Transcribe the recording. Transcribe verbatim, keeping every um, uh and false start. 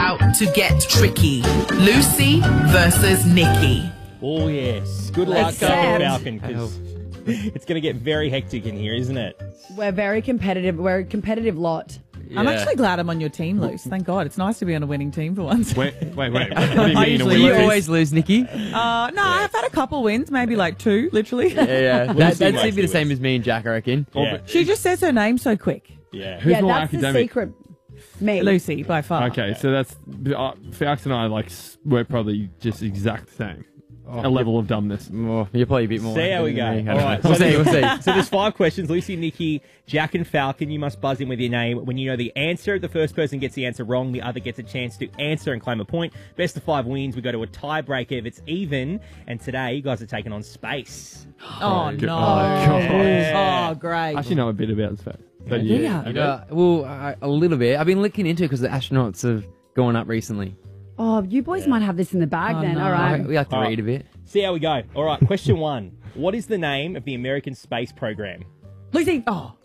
about to get tricky. Lucy versus Nikki. Oh, yes. Good luck, Except- Jack Falcon, because it's going to get very hectic in here, isn't it? We're very competitive. We're a competitive lot. I'm Yeah. actually glad I'm on your team, Luce. Thank God. It's nice to be on a winning team for once. Wait, wait, wait. What do you I mean? A usually winning lose. team? You always lose, Nikki. Uh, no, I've had a couple wins, maybe like two, literally. Yeah, yeah. That, Lucy that'd mostly be the same wins. as me and Jack, I reckon. Yeah. She just says her name so quick. Yeah. Who's yeah, more that's the academic? secret. Me. Lucy, by far. Okay, so that's uh, Falx and I like s- we're probably just exact same. Oh, a level of dumbness. More, you're probably a bit more. See how we go. than me. I All don't right. know. We'll see, we'll see. So there's five questions. Lucy, Nikki, Jack and Falcon. You must buzz in with your name. When you know the answer, the first person gets the answer wrong. The other gets a chance to answer and claim a point. Best of five wins. We go to a tiebreaker if it's even. And today, you guys are taking on space. Oh, good. no. Oh, God. Oh, great. I actually know a bit about space. But Yeah. yeah, You know, well, uh, a little bit. I've been looking into it because the astronauts have gone up recently. Oh, you boys might have this in the bag Oh, then. no. All I, right. we like to All right. read a bit. See how we go. All right. Question one. What is the name of the American space program? Lucy. Oh.